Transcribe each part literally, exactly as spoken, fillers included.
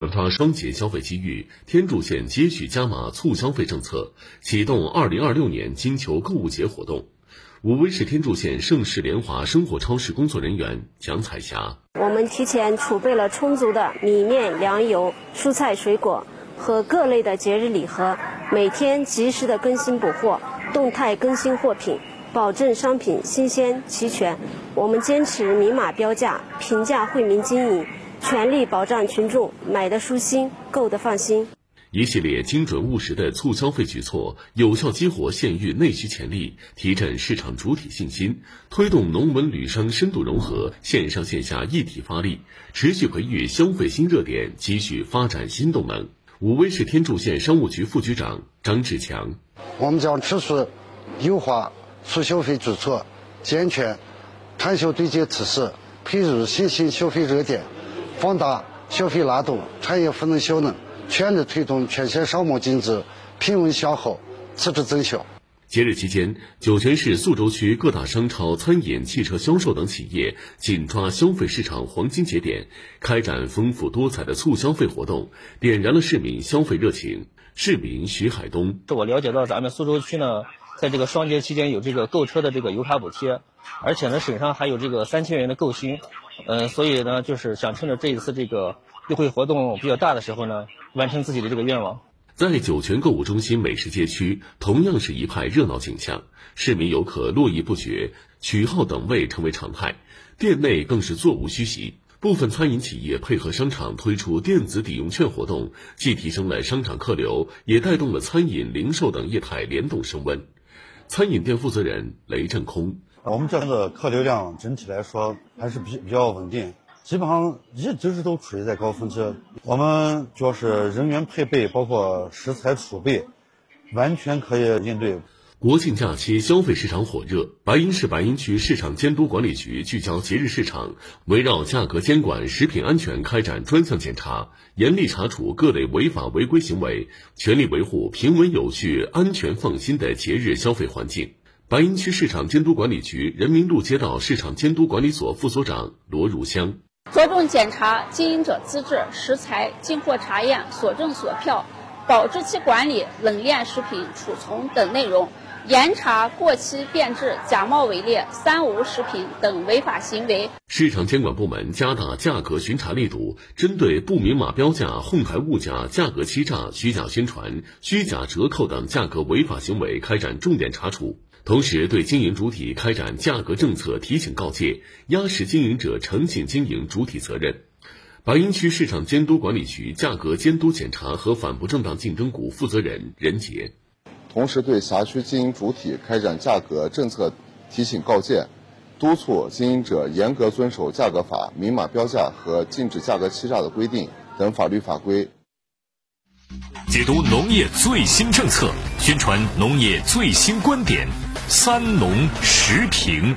抓双节消费机遇，天柱县接续加码促消费政策，启动二零二六年金球购物节活动。武威市天柱县盛世联华生活超市工作人员蒋彩霞： 我们提前储备了充足的米面粮油、蔬菜水果和各类的节日礼盒，每天及时的更新补货，动态更新货品，保证商品新鲜齐全。我们坚持明码标价，平价惠民经营，全力保障群众买得舒心，购得放心。 一系列精准务实的促消费举措，有效激活县域内需潜力，提振市场主体信心，推动农文旅商深度融合，线上线下一体发力，持续培育消费新热点，积蓄发展新动能。武威市天柱县商务局副局长张志强： 我们将持续优化促消费举措，健全产销对接措施，培育新兴消费热点，放大消费拉动，产业赋能效能，全力推动全县商贸经济平稳向好，持之增效。 节日期间，酒泉市宿州区各大商超、餐饮、汽车销售等企业紧抓消费市场黄金节点，开展丰富多彩的促消费活动，点燃了市民消费热情。市民徐海东： 我了解到咱们苏州区呢，在这个双节期间有这个购车的这个油卡补贴，而且呢省上还有这个三千元的购新，嗯、呃，所以呢就是想趁着这一次这个优惠活动比较大的时候呢，完成自己的这个愿望。 在酒泉购物中心美食街区，同样是一派热闹景象，市民游客络绎不绝，取号等位成为常态，店内更是座无虚席。部分餐饮企业配合商场推出电子抵用券活动，既提升了商场客流，也带动了餐饮、零售等业态联动升温。餐饮店负责人雷振空： 我们这的客流量整体来说还是比比较稳定，基本上一直都处于在高峰期。我们主要是人员配备，包括食材储备，完全可以应对。 国庆假期消费市场火热，白银市白银区市场监督管理局聚焦节日市场，围绕价格监管、食品安全开展专项检查，严厉查处各类违法违规行为，全力维护平稳有序、安全放心的节日消费环境。白银区市场监督管理局人民路街道市场监督管理所副所长罗如香： 着重检查经营者资质、食材、进货查验、所证所票、保质期管理、冷链食品储存等内容，严查过期变质、假冒伪劣、三无食品等违法行为。 市场监管部门加大价格巡查力度，针对不明码标价、哄抬物价、价格欺诈、虚假宣传、虚假折扣等价格违法行为开展重点查处。同时对经营主体开展价格政策提醒告诫，压实经营者诚信经营主体责任。白银区市场监督管理局价格监督检查和反不正当竞争股负责人任杰： 同时对辖区经营主体开展价格政策提醒告诫，督促经营者严格遵守价格法、明码标价和禁止价格欺诈的规定等法律法规。 解读农业最新政策，宣传农业最新观点，三农时评。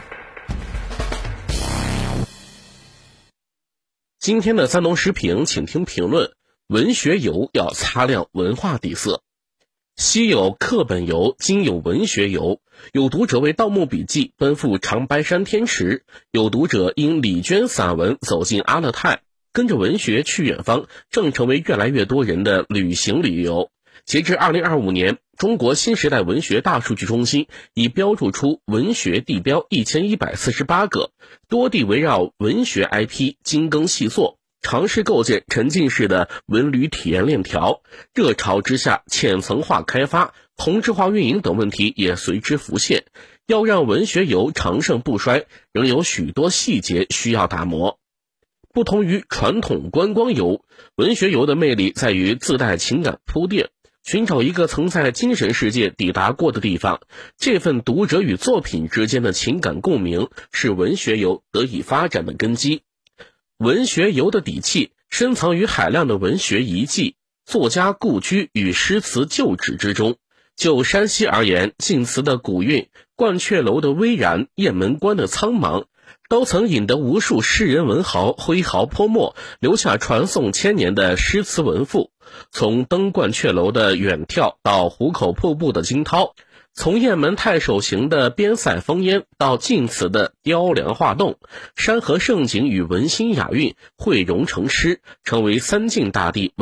今天的三农时评，请听评论：文学游要擦亮文化底色。昔有课本游，今有文学游。有读者为《盗墓笔记》奔赴长白山天池，有读者因李娟散文走进阿勒泰。跟着文学去远方，正成为越来越多人的旅行旅游。截至二零二五年，中国新时代文学大数据中心已标注出文学地标一千一百四十八个，多地围绕文学 I P 精耕细作，尝试构建沉浸式的文旅体验链条。热潮之下，浅层化开发、同质化运营等问题也随之浮现。要让文学游长盛不衰，仍有许多细节需要打磨。不同于传统观光游，文学游的魅力在于自带情感铺垫，寻找一个曾在精神世界抵达过的地方。这份读者与作品之间的情感共鸣，是文学游得以发展的根基。文学游的底气深藏于海量的文学遗迹、作家故居与诗词旧址之中。就山西而言，晋祠的古韵、鹳雀楼的巍然、雁门关的苍茫，都曾引得无数诗人文豪挥毫泼墨，留下传颂千年的诗词文赋。从登鹳雀楼的远眺到壶口瀑布的惊涛，从雁门太守行的边塞烽烟到晋祠的雕梁画栋，山河盛景与文心雅韵汇融成诗，成为三晋大地